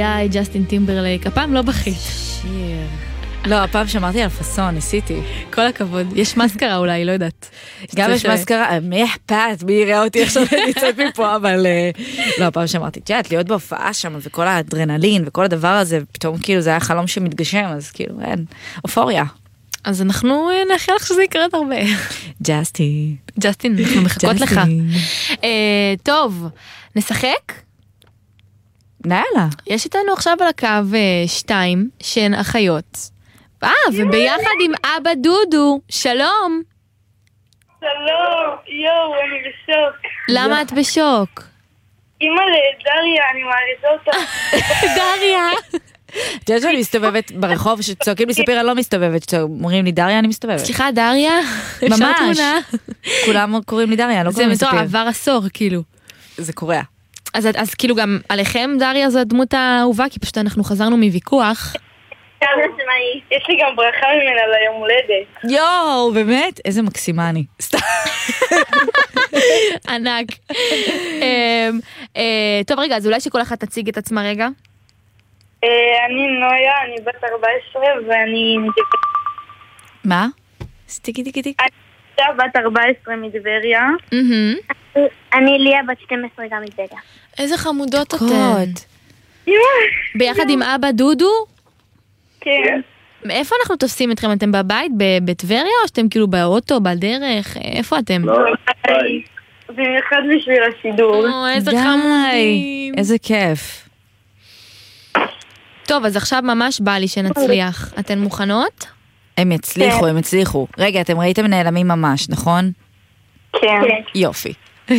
בחיי ג'סטין טימברלייק, הפעם לא בכית. שיר. לא, הפעם שמרתי על פסון, ניסיתי. כל הכבוד. יש מסקרה אולי, לא יודעת. גם יש מסקרה, מי אכפת, מי יראה אותי עכשיו ניצאת מפה, אבל לא, הפעם שמרתי, תשעת, להיות בהופעה שם, וכל האדרנלין, וכל הדבר הזה, פתאום כאילו זה היה חלום שמתגשם, אז כאילו אין, אופוריה. אז אנחנו נאחל לך שזה יקרה הרבה. ג'סטין. ג'סטין, אנחנו מחכות לך. טוב, נשחק? נאללה. יש איתנו עכשיו על הקו 2 שהן אחיות. וביחד עם אבא דודו, שלום. שלום, יואו, אני בשוק. למה את בשוק? אמא לדריה, אני מעריזה אותה. דריה. את יודעת שאני מסתובבת ברחוב, שצועקים לי ספיר, אני לא מסתובבת, שאומרים לי דריה, אני מסתובבת. סליחה, דריה? ממש. כולם קוראים לי דריה, לא קוראים לי ספיר. זה עבר עשור, כאילו. זה קורה. אז כאילו גם עליכם דריה זו הדמות האהובה, כי פשוט אנחנו חזרנו מוויכוח. יש לי גם ברכה ממנה ליום הולדת. יואו, באמת? איזה מקסימה אני. ענק. טוב רגע, אז אולי שכל אחת תציג את עצמה רגע. אני נויה, אני בת 14 ואני... מה? סטיקי טיקי טיק. אני בת 14 מדבריה. אני ליה בת 12 גם מדבריה. איזה חמודות אתן. ביחד עם אבא דודו? כן. מאיפה אנחנו תופסים אתכם? אתם בבית בטבריה או שאתם כאילו באוטו, בדרך? איפה אתם? במיוחד בשביל השידור. איזה חמודים. איזה כיף. טוב, אז עכשיו ממש בא לי שנצליח. אתן מוכנות? הם יצליחו. רגע, אתם ראיתם נעלמים ממש, נכון? כן. יופי.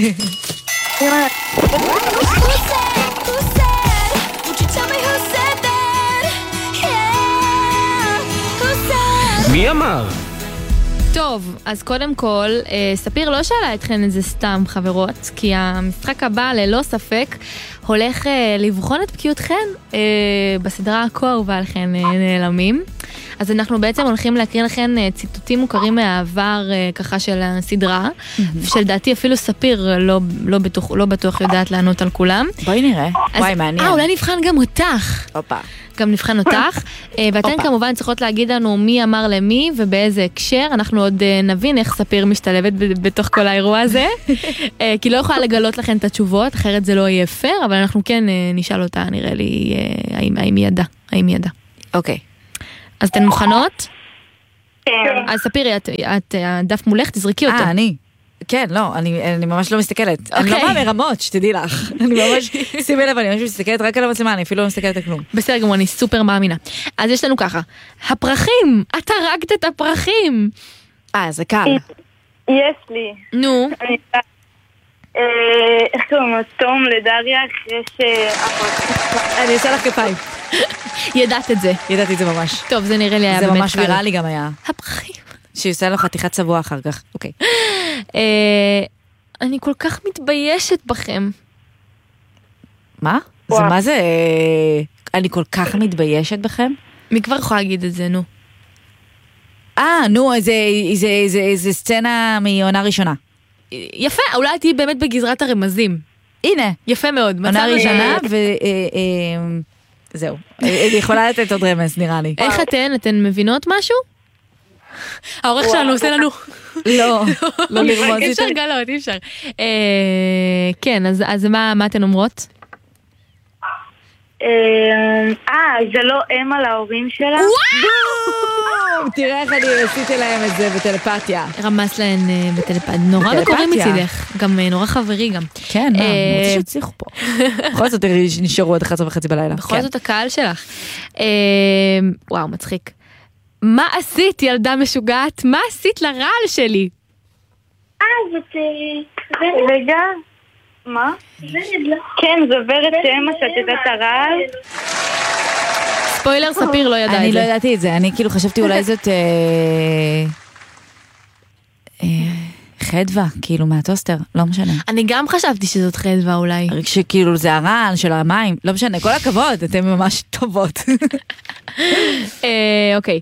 מי אמר? טוב, אז קודם כל, ספיר לא שאלה אתכן את זה סתם, חברות, כי המשחק הבא, ללא ספק, הולך לבחון את בקיאותכן בסדרה הכה אהובה עליכן נעלמים. אז אנחנו בעצם הולכים להקריא לכן ציטוטים מוכרים מהעבר ככה של הסדרה, ושלדעתי אפילו ספיר לא בטוח יודעת לענות על כולם. בואי נראה, וואי מעניין. אולי נבחן גם אותך. הופה. גם נבחן אותך, ואתן כמובן צריכות להגיד לנו מי אמר למי ובאיזה הקשר, אנחנו עוד נבין איך ספיר משתלבת בתוך כל האירוע הזה, כי לא יכולה לגלות לכן את התשובות, אחרת זה לא יהיה פייר, אבל אנחנו כן נשאל אותה, נראה לי, האם היא ידעה. אוקיי. אז אתן מוכנות? כן. אז ספירי, את הדף מולך, תזרקי אותו. אני. כן, לא, אני ממש לא מסתכלת. אני לא באה מרמות, שתדעי לך. אני ממש, שימי לב, אני ממש מסתכלת רק על המצלמה, אני אפילו לא מסתכלת על כלום. בסדר גמור, אני סופר מאמינה. אז יש לנו ככה, הפרחים, את הרגת את הפרחים. זה קל. יש לי. נו. איך קוראים לו? תום לדריה אחרי אני אעשה לך כפיים. ידעת את זה. ידעתי את זה ממש. טוב, זה נראה לי היה זה באמת ממש ויראלי גם היה. הפרחים. שיעשה לו חתיכת צבוע אחר כך. אוקיי. אני כל כך מתביישת בכם. מה? זה מה זה? אני כל כך מתביישת בכם? מי כבר יכולה להגיד את זה, נו? נו, זה סצנה מעונה ראשונה. יפה, אולי תהיי באמת בגזרת הרמזים. הנה. יפה מאוד. עונה ראשונה זהו. היא יכולה לתת עוד רמז, נראה לי. איך אתן מבינות משהו? העורך שלנו עושה לנו... לא לרמוז. אי אפשר גלות, אי אפשר. כן, אז מה אתן אומרות? זה לא אם על ההורים שלה? וואו! תראה איך אני עשיתי להם את זה בטלפתיה. רמז להן בטלפתיה. נורא מקורים מצידך. גם נורא חברי גם. כן, אני רוצה שתצליחו פה. בכל זאת נשארו עד 11:30 בלילה. בכל זאת הקהל שלך. וואו, מצחיק. מה עשית, ילדה משוגעת? מה עשית לרעל שלי? זאת... רגע. מה? כן, זו ורד שאמה שאת יודעת הרעל. ספוילר, ספיר לא ידע את זה. אני לא ידעתי את זה, אני כאילו חשבתי אולי זאת חדווה, כאילו מהטוסטר, לא משנה. אני גם חשבתי שזאת חדווה אולי. שכאילו זה הרעל של המים, לא משנה, כל הכבוד, אתם ממש טובות. אוקיי,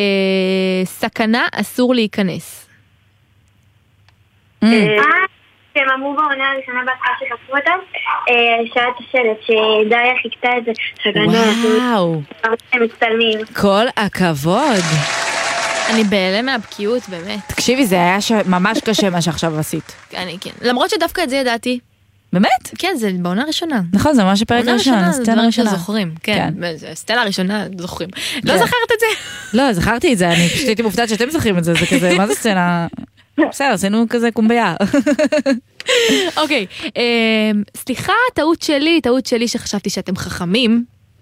סכנה אסור להיכנס. שהם אמרו בעונה הראשונה בהתחלה שחשפו אותם, שהיה את השלט שדריה חיכתה את זה. וואו. הם מצטלמים. כל הכבוד. אני בהלם מהבקיאות, באמת. תקשיבי, זה היה ממש קשה מה שעכשיו עשית. אני כן. למרות שדווקא את זה ידעתי. באמת? כן, זה בעונה ראשונה. נכון, זה ממש הפרק הראשון, סצנה ראשונה. זוכרים, כן. סצנה ראשונה, זוכרים. לא זכרת את זה? לא, זכרתי את זה, אני פשוט הייתי מופתעת שאתם זוכרים את זה, זה כזה, מה זה סצנה? בסדר, עשינו כזה קומביה. אוקיי, סליחה, טעות שלי שחשבתי שאתם חכמים.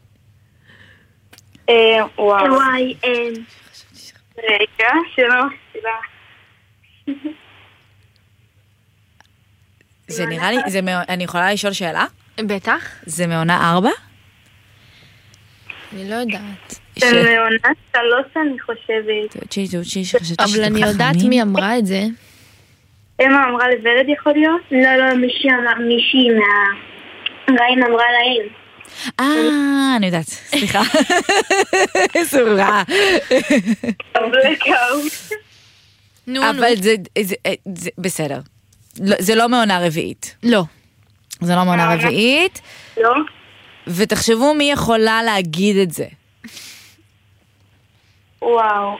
וואי. רגע, שלא. זה נראה לי, אני יכולה לשאול שאלה? בטח. זה מעונה 4? אני לא יודעת. זה מעונה 3 אני חושבת. אבל אני יודעת מי אמרה את זה. אמה אמרה לוורד יכול להיות? לא, מישהי מהרעים אמרה להם. אני יודעת, סליחה. איזה רע. אבל זה בסדר. זה לא מעונה רביעית. לא. זה לא מעונה רביעית. לא. ותחשבו מי יכולה להגיד את זה. וואו.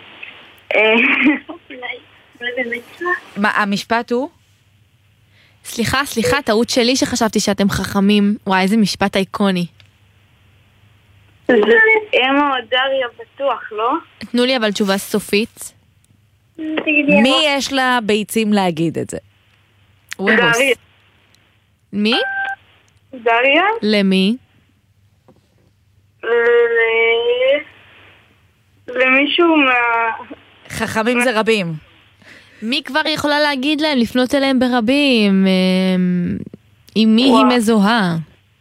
מה, המשפט הוא? סליחה, טעות שלי שחשבתי שאתם חכמים. וואי, איזה משפט איקוני. זה אמה או דריה בטוח, לא? תנו לי אבל תשובה סופית. מי יש לה ביצים להגיד את זה? דריה. מי? דריה? למי? למישהו חכמים זה רבים. מי כבר יכולה להגיד להם, לפנות אליהם ברבים? עם מי היא מזוהה?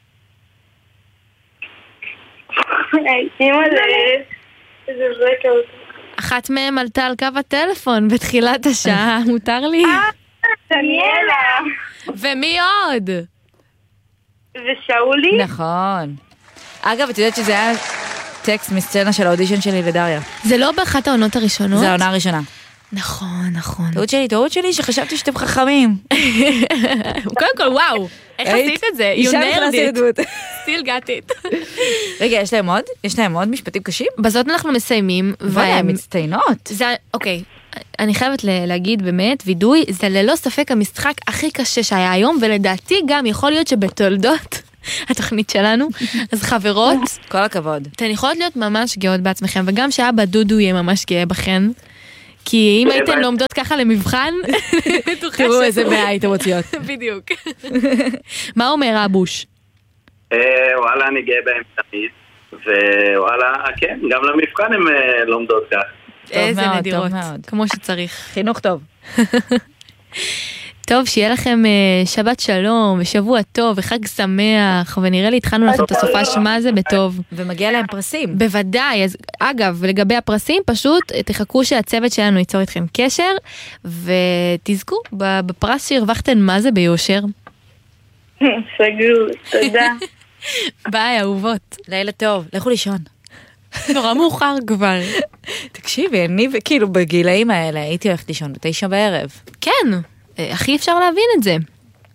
איזה זקות. אחת מהם עלתה על קו הטלפון בתחילת השעה, מותר לי? דניאלה. ומי עוד? ושאולי? נכון. אגב, את יודעת שזה היה טקסט מסצנה של האודישן שלי לדריה. זה לא באחת העונות הראשונות? זה העונה הראשונה. נכון. טעות שלי שחשבתי שאתם חכמים. קודם כל, וואו, איך עשית את זה? You nailed it. Still got it. רגע, יש להם עוד משפטים קשים? בזאת אנחנו מסיימים. וואי, מצטיינות. אוקיי, אני חייבת להגיד באמת, וידוי, זה ללא ספק המשחק הכי קשה שהיה היום, ולדעתי גם יכול להיות שבתולדות התוכנית שלנו, אז חברות, כל הכבוד. אתן יכולות להיות ממש גאות בעצמכם, וגם שאבא דודו יהיה ממש גאה בכן, כי אם הייתן לומדות ככה למבחן, תראו איזה 100 הייתם מוציאות. בדיוק. מה אומר אבוש? וואלה, אני גאה בהם תמיד, ווואלה, כן, גם למבחן הם לומדות כך. איזה נדירות, כמו שצריך. חינוך טוב. טוב, שיהיה לכם שבת שלום, ושבוע טוב, וחג שמח, ונראה לי התחלנו לכם את הסופה שמה זה בטוב. ומגיע להם פרסים. בוודאי, אז אגב, לגבי הפרסים, פשוט תחכו שהצוות שלנו ייצור איתכם קשר, ותזכו בפרס שהרווחתן מה זה ביושר. סגור, תודה. ביי, אהובות. לילה טוב, לכו לישון. נורא מאוחר כבר. תקשיבי, אני כאילו בגילאים האלה הייתי הולכת לישון ב9 בערב. כן, הכי אפשר להבין את זה.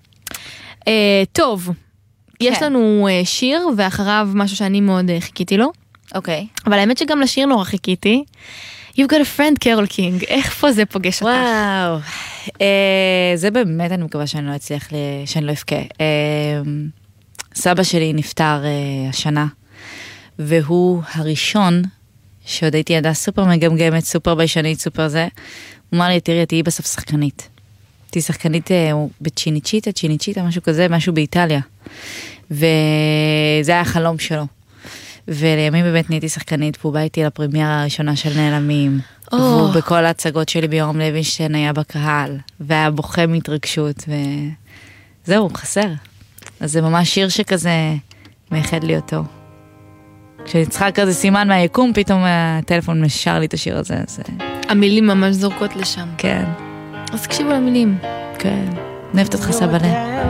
טוב, יש לנו שיר, ואחריו משהו שאני מאוד חיכיתי לו. אוקיי. אבל האמת שגם לשיר נורא חיכיתי. You've got a friend, קרול קינג. איך פה זה פוגש אותך? וואו. זה באמת אני מקווה שאני לא אצליח, שאני לא אפקה. סבא שלי נפטר השנה, והוא הראשון שעוד הייתי ידה סופר מגמגמת, סופר ביישנית, סופר זה. הוא אמר לי, תראי, תהיי בסוף שחקנית. תהיי שחקנית צ'יניצ'יטה, משהו כזה, משהו באיטליה. וזה היה החלום שלו. ולימים באמת נהייתי שחקנית, והוא בא איתי לפרמיירה הראשונה של נעלמים. והוא בכל ההצגות שלי ביורם לוינשטיין היה בקהל, והיה בוכה מהתרגשות, וזהו, חסר. אז זה ממש שיר שכזה מייחד לי אותו. כשאני צריכה כזה סימן מהיקום, פתאום הטלפון משר לי את השיר הזה. המילים ממש זורקות לשם. כן. אז תקשיבו למילים. כן. נפת אותך סבלה.